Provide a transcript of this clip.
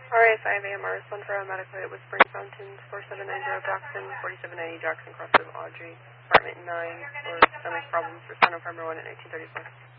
RA5 AMR, Sun for Medical with Spring Fountains, 4790 Jackson, 4790 Jackson, Crossville, Audrey, apartment 9, or stomach problems for Son of Farmer 1 at 1934.